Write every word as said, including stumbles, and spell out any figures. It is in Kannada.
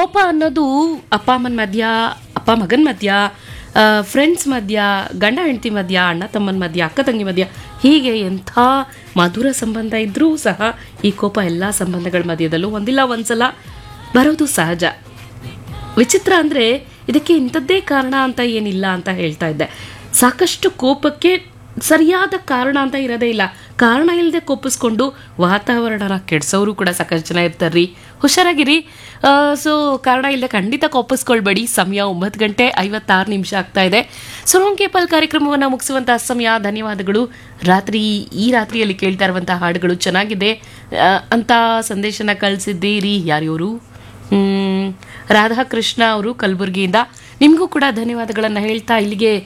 ಕೋಪ ಅನ್ನೋದು ಅಪ್ಪ ಅಮ್ಮನ ಮಧ್ಯ, ಅಪ್ಪ ಮಗನ ಮಧ್ಯ, ಫ್ರೆಂಡ್ಸ್ ಮಧ್ಯ, ಗಂಡ ಹೆಂಡತಿ ಮಧ್ಯ, ಅಣ್ಣ ತಮ್ಮನ ಮಧ್ಯ, ಅಕ್ಕ ತಂಗಿ ಮಧ್ಯ, ಹೀಗೆ ಎಂಥ ಮಧುರ ಸಂಬಂಧ ಇದ್ದರೂ ಸಹ ಈ ಕೋಪ ಎಲ್ಲ ಸಂಬಂಧಗಳ ಮಧ್ಯದಲ್ಲೂ ಒಂದಿಲ್ಲ ಒಂದ್ಸಲ ಬರೋದು ಸಹಜ. ವಿಚಿತ್ರ ಅಂದರೆ ಇದಕ್ಕೆ ಇಂಥದ್ದೇ ಕಾರಣ ಅಂತ ಏನಿಲ್ಲ ಅಂತ ಹೇಳ್ತಾ ಇದ್ದೆ. ಸಾಕಷ್ಟು ಕೋಪಕ್ಕೆ ಸರಿಯಾದ ಕಾರಣ ಅಂತ ಇರೋದೇ ಇಲ್ಲ. ಕಾರಣ ಇಲ್ಲದೆ ಕೋಪಿಸ್ಕೊಂಡು ವಾತಾವರಣನ ಕೆಡ್ಸೋರು ಕೂಡ ಸಾಕಷ್ಟು ಜನ ಇರ್ತಾರ್ರಿ. ಹುಷಾರಾಗಿರಿ. ಸೊ ಕಾರಣ ಇಲ್ಲದೆ ಖಂಡಿತ ಕೋಪಿಸ್ಕೊಳ್ಬೇಡಿ. ಸಮಯ ಒಂಬತ್ತು ಗಂಟೆ ಐವತ್ತಾರು ನಿಮಿಷ ಆಗ್ತಾ ಇದೆ. ಸೋಲೋನ್ ಕೇಪಲ್ ಕಾರ್ಯಕ್ರಮವನ್ನು ಮುಗಿಸುವಂತಹ ಸಮಯ. ಧನ್ಯವಾದಗಳು. ರಾತ್ರಿ ಈ ರಾತ್ರಿಯಲ್ಲಿ ಕೇಳ್ತಾ ಇರುವಂತಹ ಹಾಡುಗಳು ಚೆನ್ನಾಗಿದೆ ಅಂತ ಸಂದೇಶನ ಕಳಿಸಿದ್ದೀರಿ. ಯಾರ್ಯಾರು? ರಾಧಾಕೃಷ್ಣ ಅವರು ಕಲಬುರಗಿಯಿಂದ. ನಿಮಗೂ ಕೂಡ ಧನ್ಯವಾದಗಳನ್ನು ಹೇಳ್ತಾ ಇಲ್ಲಿಗೆ